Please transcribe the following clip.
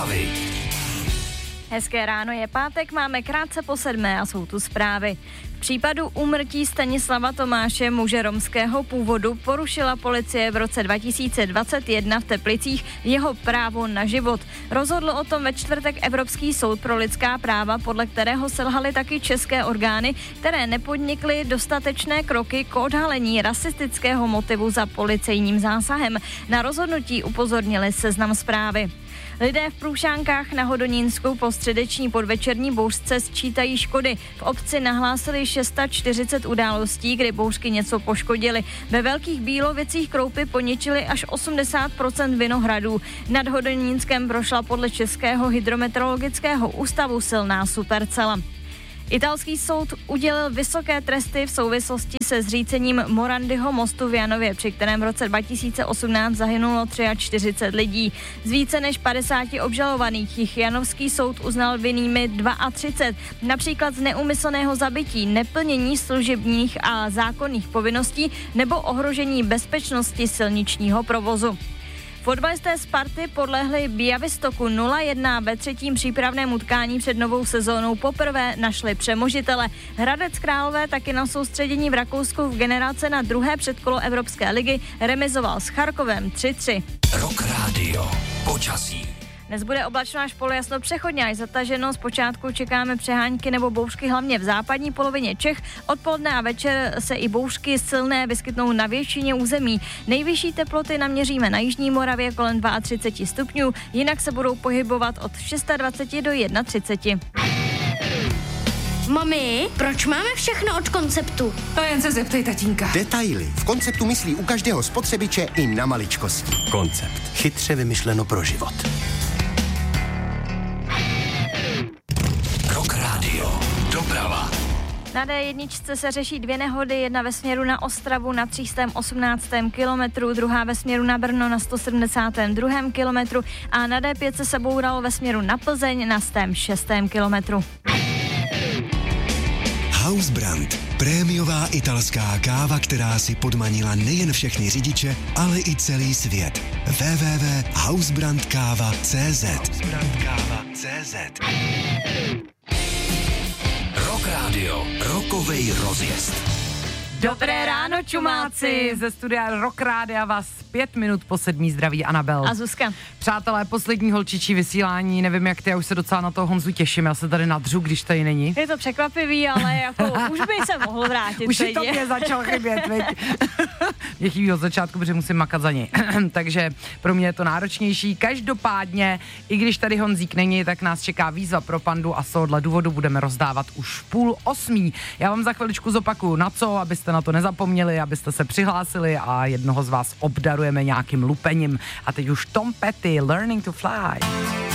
Zprávy. Hezké ráno, je pátek, máme krátce po 7 a jsou tu zprávy. V případu úmrtí Stanislava Tomáše, muže romského původu, porušila policie v roce 2021 v Teplicích jeho právo na život. Rozhodl o tom ve čtvrtek Evropský soud pro lidská práva, podle kterého selhaly taky české orgány, které nepodnikly dostatečné kroky k odhalení rasistického motivu za policejním zásahem. Na rozhodnutí upozornili Seznam Zprávy. Lidé v Průšankách na Hodonínsku po středeční podvečerní bouřce sčítají škody. V obci nahlásili 640 událostí, kdy bouřky něco poškodily. Ve Velkých Bílovicích kroupy poničily až 80% vinohradů. Nad Hodonínskem prošla podle Českého hydrometeorologického ústavu silná supercela. Italský soud udělil vysoké tresty v souvislosti se zřícením Morandiho mostu v Janově, při kterém v roce 2018 zahynulo 43 lidí. Z více než 50 obžalovaných jich janovský soud uznal vinnými 32, například z neúmyslného zabití, neplnění služebních a zákonných povinností nebo ohrožení bezpečnosti silničního provozu. Fotbalisté Sparty podlehli Białegostoku 0-1 ve třetím přípravném utkání před novou sezónou. Poprvé našli přemožitele. Hradec Králové taky na soustředění v Rakousku v generace na druhé předkolo Evropské ligy remizoval s Charkovem 3-3. Rock Radio. Počasí. Dnes bude oblačno až polojasno, přechodně až zataženo. Zpočátku čekáme přehánky nebo bouřky hlavně v západní polovině Čech. Odpoledne a večer se i bouřky silné vyskytnou na většině území. Nejvyšší teploty naměříme na jižní Moravě kolem 32 stupňů, jinak se budou pohybovat od 26 do 31. Mami, proč máme všechno od Konceptu? To jen se zeptej tatínka. Detaily. V Konceptu myslí u každého spotřebiče i na maličkosti. Koncept. Chytře vymyšleno pro život. Rock Radio. Doprava. Na D1 se řeší 2 nehody, jedna ve směru na Ostravu na 318. kilometru, druhá ve směru na Brno na 172. kilometru a na D5 se bouralo ve směru na Plzeň na 106. kilometru. Hausbrand. Prémiová italská káva, která si podmanila nejen všechny řidiče, ale i celý svět. www.hausbrandkava.cz Rock Radio. Rockovej rozjezd. Dobré ráno, čumáci! Ze studia Rock Rádia vás 5 minut po 7 zdraví Anabel. A Zuzka. Přátelé, poslední holčičí vysílání, nevím jak ty, já už se docela na toho Honzu těším, já se tady nadřu, když tady není. Je to překvapivý, ale jako už by se mohl vrátit. Už to mě začal chybět, viď? Mě chybí od začátku, protože musím makat za něj. Takže pro mě je to náročnější. Každopádně, i když tady Honzík není, tak nás čeká výzva pro Pandu a z tohohle důvodu budeme rozdávat už 7:30. Já vám za chviličku zopakuju na co, abyste na to nezapomněli, abyste se přihlásili a jednoho z vás obdarujeme nějakým lupením. A teď už Tom Petty, Learning to Fly.